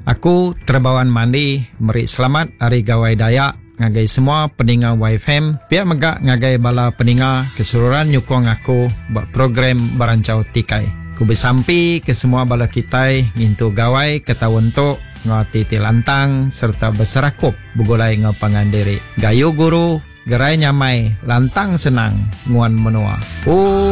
Aku terbawan mandi, meri selamat hari Gawai Dayak ngagai semua peninga YFM. Pihak megak ngagai bala peninga keseluruhan nyukong aku buat program berancau tikai. Ku bersampi ke semua bala kitai ngintu gawai ketawontok ngati tilantang serta berserakup bugulai ngapangan diri. Gayo guru, gerai nyamai, lantang senang, nguan menua.